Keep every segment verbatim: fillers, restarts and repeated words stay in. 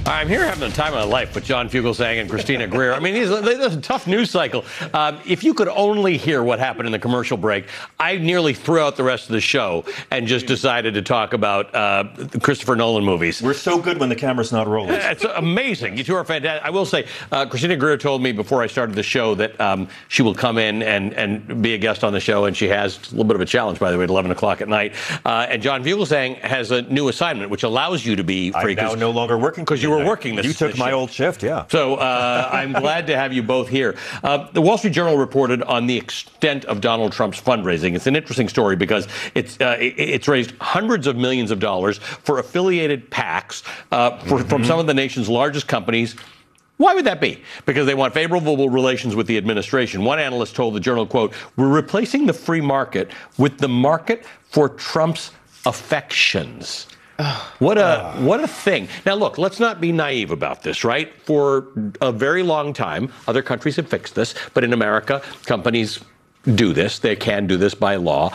I'm here having the time of my life with John Fugelsang and Christina Greer. I mean, this is a tough news cycle. Um, if you could only hear what happened in the commercial break, I nearly threw out the rest of the show and just decided to talk about uh, the Christopher Nolan movies. We're so good when the camera's not rolling. It's amazing. You two are fantastic. I will say, uh, Christina Greer told me before I started the show that um, she will come in and, and be a guest on the show, and she has a little bit of a challenge, by the way, at eleven o'clock at night. Uh, and John Fugelsang has a new assignment, which allows you to be free. I'm now no longer working because you were working this. You took this my shift. old shift, yeah. So uh, I'm glad to have you both here. Uh, the Wall Street Journal reported on the extent of Donald Trump's fundraising. It's an interesting story because it's uh, it, it's raised hundreds of millions of dollars for affiliated PACs uh, for, mm-hmm. from some of the nation's largest companies. Why would that be? Because they want favorable relations with the administration. One analyst told the Journal, quote, "We're replacing the free market with the market for Trump's affections." What a what a thing. Now, look, let's not be naive about this, right? For a very long time, other countries have fixed this, but in America, companies do this. They can do this by law.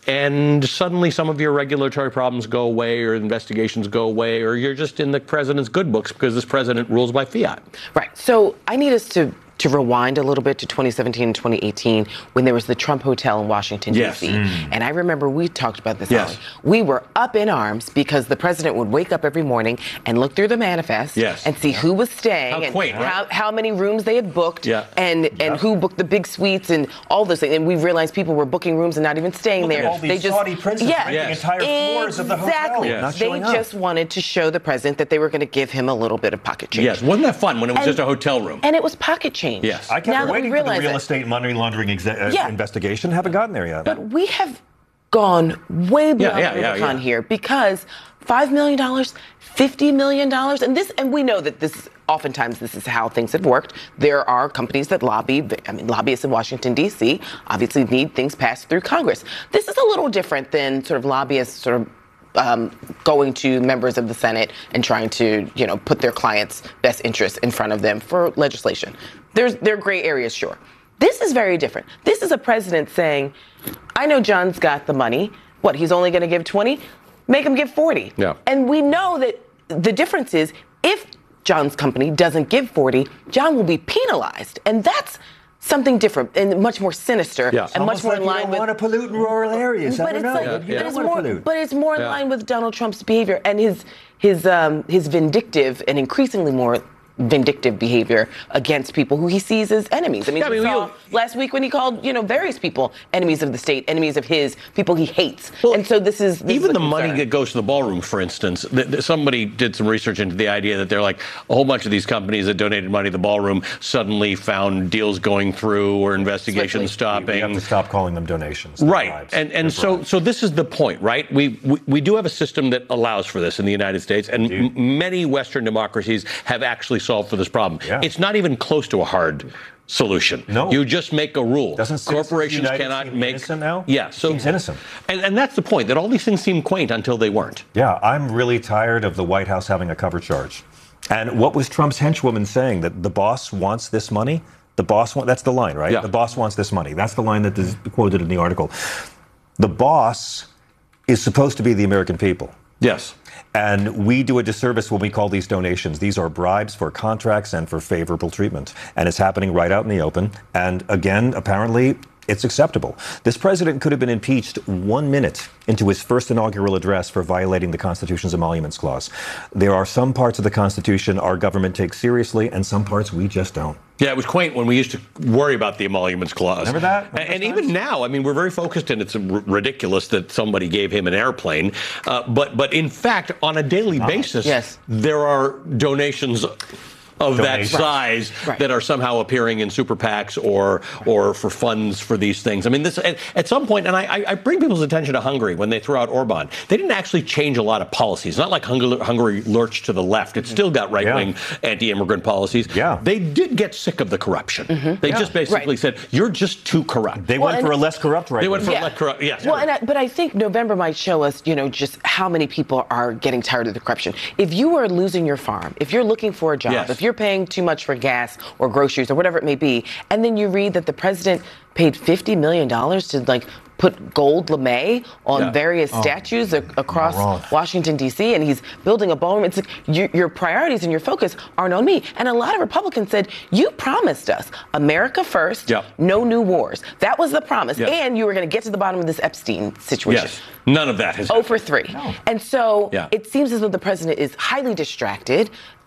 And suddenly some of your regulatory problems go away, or investigations go away, or you're just in the president's good books because this president rules by fiat. Right. So I need us to to rewind a little bit to twenty seventeen and twenty eighteen when there was the Trump Hotel in Washington, yes. D C. Mm. And I remember we talked about this. Yes. We were up in arms because the president would wake up every morning and look through the manifest yes. and see who was staying how and quaint, right? how, how many rooms they had booked yeah. and, yeah. and who booked the big suites and all those things. And we realized people were booking rooms and not even staying Look there. At all these they just Saudi princes yeah, renting yes. entire floors exactly. of the hotel. Yes. Not They showing up. just wanted to show the president that they were going to give him a little bit of pocket change. Yes. Wasn't that fun when it was and, just a hotel room? And it was pocket change. Yes. I kept now waiting for the real it. estate money laundering exe- uh, yeah. investigation. Haven't gotten there yet. But we have gone way beyond yeah, yeah, Rubicon yeah. here because five million dollars, fifty million dollars, and this, and we know that this, oftentimes this is how things have worked. There are companies that lobby, I mean, lobbyists in Washington, D C obviously need things passed through Congress. This is a little different than sort of lobbyists sort of Um, going to members of the Senate and trying to, you know, put their clients' best interests in front of them for legislation. There's there are gray areas, sure. This is very different. This is a president saying, I know John's got the money. What, he's only going to give twenty? Make him give forty. Yeah. And we know that the difference is if John's company doesn't give forty, John will be penalized. And that's something different and much more sinister yeah. and much more like in line you don't with. want to pollute in rural areas. But I don't it's know. like, Yeah, You yeah. but don't it's want to more, pollute. but it's more in Yeah. line with Donald Trump's behavior and his his um, his vindictive and increasingly more vindictive behavior against people who he sees as enemies. I mean, Yeah, I mean, we we saw all- last week when he called, you know, various people enemies of the state, enemies of his, people he hates. Well, and so this is this even is a the money concern. that goes to the ballroom, for instance. Th- th- somebody did some research into the idea that they're like a whole bunch of these companies that donated money to the ballroom suddenly found deals going through or investigations Swiftly. stopping. We have to stop calling them donations. They're Right, bribes. and and They're so bribes. so this is the point, right? We, we we do have a system that allows for this in the United States, and m- many Western democracies have actually solved for this problem. Yeah. It's not even close to a hard solution. No. You just make a rule. Doesn't Citizens corporations United cannot seem make innocent now? Yeah, so Seems innocent. And and that's the point, that all these things seem quaint until they weren't. Yeah, I'm really tired of the White House having a cover charge. And what was Trump's henchwoman saying? That the boss wants this money? The boss wants, that's the line, right? Yeah. The boss wants this money. That's the line that is quoted in the article. The boss is supposed to be the American people. Yes. And we do a disservice when we call these donations. These are bribes for contracts and for favorable treatment. And it's happening right out in the open. And again, apparently, it's acceptable. This president could have been impeached one minute into his first inaugural address for violating the Constitution's emoluments clause. There are some parts of the Constitution our government takes seriously, and some parts we just don't. Yeah, it was quaint when we used to worry about the emoluments clause. Remember that? And, Remember and those even times? now, I mean, we're very focused, and it's r- ridiculous that somebody gave him an airplane. Uh, but but in fact, on a daily basis, Yes. there are donations of that Donations. size Right. that are somehow appearing in super PACs or or for funds for these things. I mean, this at, at some point, and I, I bring people's attention to Hungary when they threw out Orban. They didn't actually change a lot of policies. Not like Hungary, Hungary lurched to the left. It still got right-wing Yeah. anti-immigrant policies. Yeah. They did get sick of the corruption. They Yeah. just basically Right. said, you're just too corrupt. They Well, went and- for a less corrupt right They went for Yeah. less corrupt. Yes. Well, and I, but I think November might show us, you know, just how many people are getting tired of the corruption. If you are losing your farm, if you're looking for a job, Yes. if you're paying too much for gas or groceries or whatever it may be, and then you read that the president paid fifty million dollars to like put gold lame on Yeah. various Oh. statues a- across wrong. Washington, D C, and he's building a ballroom. It's like your, your priorities and your focus aren't on me. And a lot of Republicans said, you promised us America first, Yeah. no new wars. That was the promise. Yeah. And you were going to get to the bottom of this Epstein situation. Yes. None of that has Oh for three. And so Yeah. it seems as though the president is highly distracted.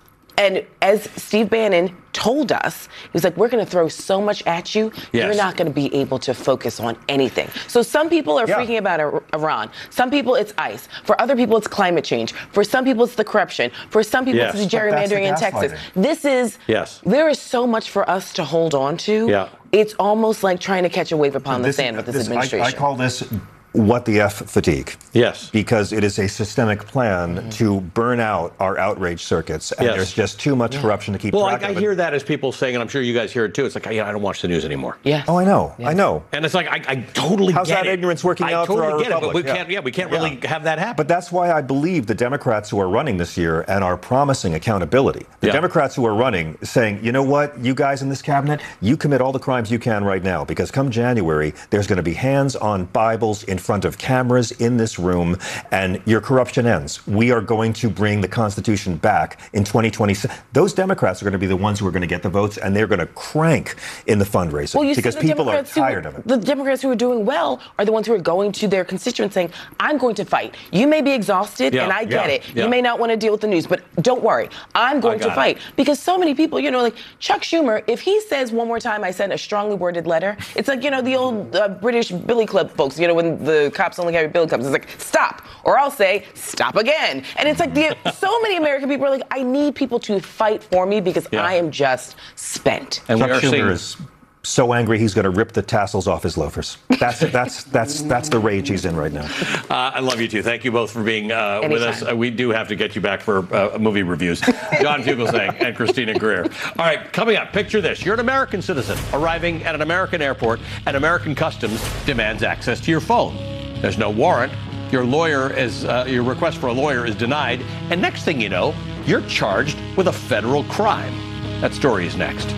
And as Steve Bannon told us, he was like, we're going to throw so much at you, Yes. you're not going to be able to focus on anything. So some people are Yeah. freaking about Ir- Iran. Some people it's ICE. For other people, it's climate change. For some people, it's the corruption. For some people, Yes. it's the But that's the gerrymandering in Texas. gaslighting. This is, Yes. there is so much for us to hold on to. Yeah. It's almost like trying to catch a wave upon the This- sand with this, this- I- administration. I call this what the F fatigue. Yes. Because it is a systemic plan Mm-hmm. to burn out our outrage circuits. And Yes. there's just too much corruption to keep Well, I, track I of. hear that as people saying, and I'm sure you guys hear it too. It's like, yeah, I don't watch the news anymore. Yes. Oh, I know. I know. And it's like, I, I totally How's get that it. ignorance working I out for totally our get it, but we republic? Yeah. can't. Yeah, we can't Yeah. really have that happen. But that's why I believe the Democrats who are running this year and are promising accountability. The Yeah. Democrats who are running saying, you know what, you guys in this cabinet, you commit all the crimes you can right now, because come January, there's going to be hands on Bibles in front of cameras in this room, and your corruption ends. We are going to bring the Constitution back in twenty twenty-six. Those Democrats are going to be the ones who are going to get the votes, and they're going to crank in the fundraising Well, you because see the people are Democrats who- tired of it. The Democrats who are doing well are the ones who are going to their constituents saying, I'm going to fight. You may be exhausted, Yeah, and I get yeah, it. yeah. You may not want to deal with the news, but don't worry. I'm going got to it. fight. Because so many people, you know, like Chuck Schumer, if he says one more time, I sent a strongly worded letter, it's like, you know, the old uh, British Billy Club folks, you know, when the cops only carry Billy Clubs. It's like, stop. Or I'll say, stop again. And it's like, the, so many American people are like, I need people to fight for me because Yeah. I am just spent. and Chuck we are Schumer seeing. is so angry he's going to rip the tassels off his loafers. That's that's that's that's the rage he's in right now. Uh, I love you too. Thank you both for being uh, with us. Anytime. Uh, we do have to get you back for uh, movie reviews. John Fugelsang and Christina Greer. All right, coming up, picture this. You're an American citizen arriving at an American airport, and American Customs demands access to your phone. There's no warrant. Your lawyer is uh, your request for a lawyer is denied, and next thing you know, you're charged with a federal crime. That story is next.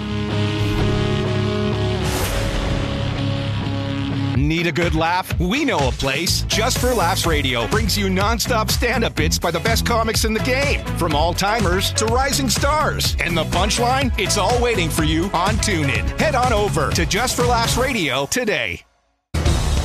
Need a good laugh? We know a place. Just for Laughs Radio brings you nonstop stand-up bits by the best comics in the game. From all-timers to rising stars. And the punchline? It's all waiting for you on TuneIn. Head on over to Just for Laughs Radio today.